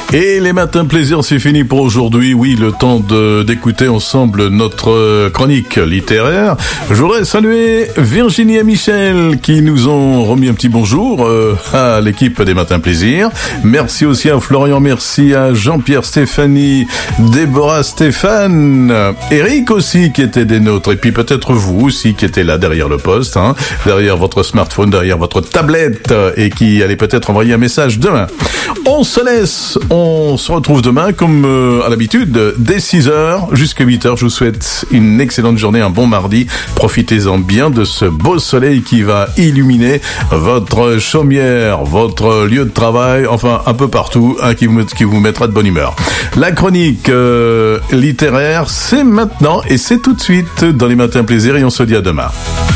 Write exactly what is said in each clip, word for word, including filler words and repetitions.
Et les matins plaisir, c'est fini pour aujourd'hui. Oui, le temps de, d'écouter ensemble notre chronique littéraire. Je voudrais saluer Virginie et Michel qui nous ont remis un petit bonjour euh, à l'équipe des matins plaisir. Merci aussi à Florian, merci à Jean-Pierre, Stéphanie, Déborah, Stéphane, Eric aussi qui était des nôtres, et puis peut-être vous aussi qui était là derrière le poste, hein, derrière votre smartphone, derrière votre tablette, et qui allez peut-être envoyer un message demain. On se laisse, on se retrouve demain comme euh, à l'habitude dès six heures jusqu'à huit heures. Je vous souhaite une excellente journée, un bon mardi. Profitez-en bien de ce beau soleil qui va illuminer votre chaumière, votre lieu de travail, enfin un peu partout, hein, qui, vous, qui vous mettra de bonne humeur. La chronique euh, littéraire, c'est maintenant et c'est tout de suite dans les matins plaisir, et on se dit à demain.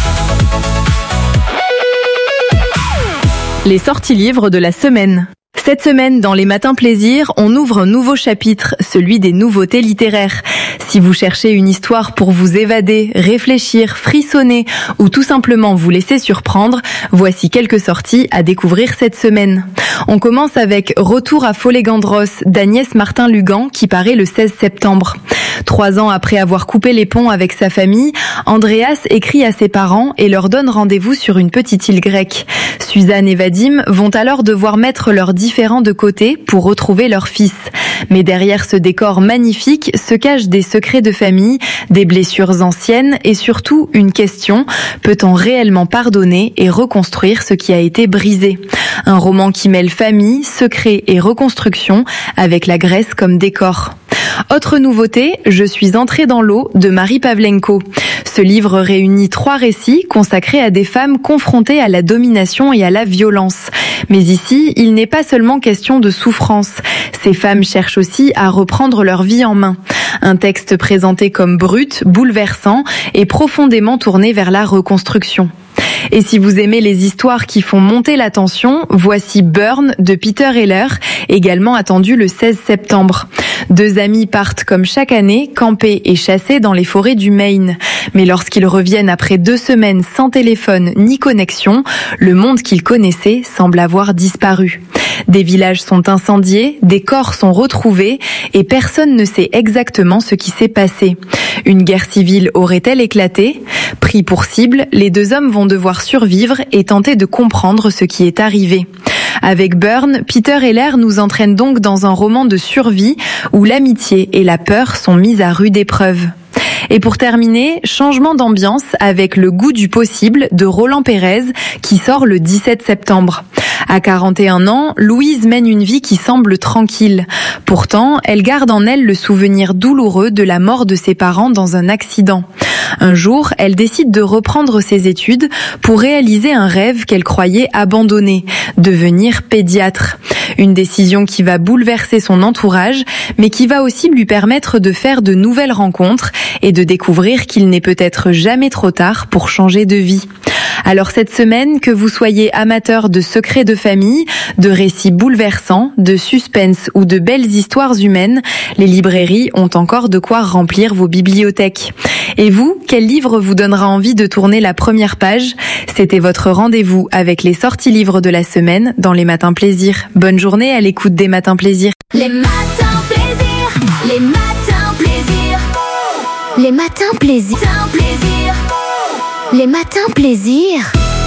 Les sorties livres de la semaine. Cette semaine, dans les matins plaisir, on ouvre un nouveau chapitre, celui des nouveautés littéraires. Si vous cherchez une histoire pour vous évader, réfléchir, frissonner ou tout simplement vous laisser surprendre, voici quelques sorties à découvrir cette semaine. On commence avec Retour à Folegandros d'Agnès Martin-Lugan qui paraît le seize septembre. Trois ans après avoir coupé les ponts avec sa famille, Andreas écrit à ses parents et leur donne rendez-vous sur une petite île grecque. Suzanne et Vadim vont alors devoir mettre leurs différends de côté pour retrouver leur fils. Mais derrière ce décor magnifique se cachent des secrets de famille, des blessures anciennes et surtout une question: peut-on réellement pardonner et reconstruire ce qui a été brisé ? Un roman qui mêle famille, secret et reconstruction avec la Grèce comme décor. Autre nouveauté, Je suis entrée dans l'eau de Marie Pavlenko. Ce livre réunit trois récits consacrés à des femmes confrontées à la domination et à la violence. Mais ici, il n'est pas seulement question de souffrance. Ces femmes cherchent aussi à reprendre leur vie en main. Un texte présenté comme brut, bouleversant et profondément tourné vers la reconstruction. Et si vous aimez les histoires qui font monter la tension, voici Burn de Peter Heller, également attendu le seize septembre. Deux amis partent comme chaque année camper et chasser dans les forêts du Maine. Mais lorsqu'ils reviennent après deux semaines sans téléphone ni connexion, le monde qu'ils connaissaient semble avoir disparu. Des villages sont incendiés, des corps sont retrouvés et personne ne sait exactement ce qui s'est passé. Une guerre civile aurait-elle éclaté ? Pris pour cible, les deux hommes vont devoir survivre et tenter de comprendre ce qui est arrivé. Avec Burn, Peter Heller nous entraîne donc dans un roman de survie où l'amitié et la peur sont mises à rude épreuve. Et pour terminer, changement d'ambiance avec Le goût du possible de Roland Pérez qui sort le dix-sept septembre. À quarante et un ans, Louise mène une vie qui semble tranquille. Pourtant, elle garde en elle le souvenir douloureux de la mort de ses parents dans un accident. Un jour, elle décide de reprendre ses études pour réaliser un rêve qu'elle croyait abandonné, devenir pédiatre. Une décision qui va bouleverser son entourage, mais qui va aussi lui permettre de faire de nouvelles rencontres et de découvrir qu'il n'est peut-être jamais trop tard pour changer de vie. Alors cette semaine, que vous soyez amateur de secrets de famille, de récits bouleversants, de suspense ou de belles histoires humaines, les librairies ont encore de quoi remplir vos bibliothèques. Et vous, quel livre vous donnera envie de tourner la première page ? C'était votre rendez-vous avec les sorties livres de la semaine dans les matins plaisir. Bonne journée à l'écoute des matins plaisir. Les matins plaisir, les matins plaisir, les matins plaisir, les matins plaisir.